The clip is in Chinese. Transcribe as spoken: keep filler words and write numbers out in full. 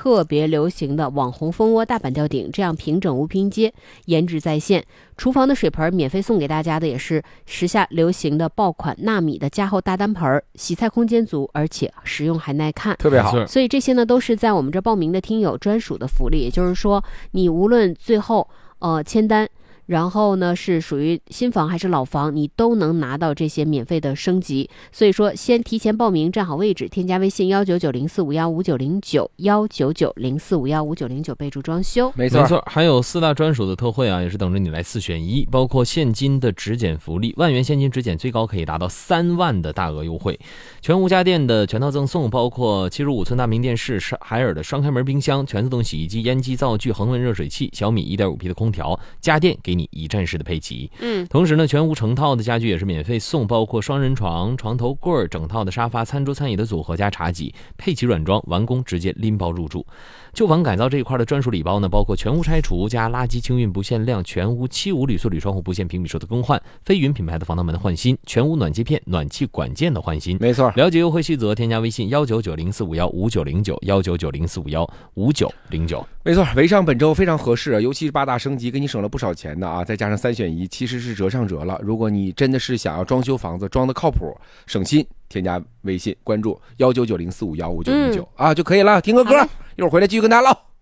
特别流行的网红蜂窝大板吊顶，这样平整无拼接，颜值在线。厨房的水盆免费送给大家的也是时下流行的爆款纳米的加厚大单盆，洗菜空间足，而且实用还耐看， 特别好。 所以这些呢都是在我们这报名的听友专属的福利，也就是说你无论最后呃签单，然后呢是属于新房还是老房，你都能拿到这些免费的升级。所以说先提前报名，站好位置，添加微信幺九九零四五幺五九零九幺九九零四五幺五九零九，备注装修。 没错没错，还有四大专属的特惠啊，也是等着你来四选一，包括现金的直减福利，万元现金直减最高可以达到三万的大额优惠，全屋家电的全套赠送，包括七十五寸大明电视、海尔的双开门冰箱、全自动洗衣机、烟机、灶具、恒温热水器、小米 一点五 P 的空调，家电给你一站式的配齐。 嗯， 同时呢，全屋成套的家具也是免费送，包括双人床、床头柜、整套的沙发、餐桌餐椅的组合加茶几，配齐软装，完工直接拎包入住。旧房改造这一块的专属礼包呢，包括全屋拆除加垃圾清运不限量，全屋七五铝塑铝窗户不限平米数的更换，飞云品牌的防盗门的换新，全屋暖气片、暖气管件的换新。 没错， 了解优惠细则，添加微信幺九九零四五幺五九零九幺九九零四五幺五九零九。 没错，微商本周非常合适啊，尤其是八大升级，给你省了不少钱的啊，再加上三选一，其实是折上折了。如果你真的是想要装修房子，装的靠谱、省心，添加微信关注幺九九零四五幺五九零九啊就可以了。听个歌，一会儿回来继续跟大家唠。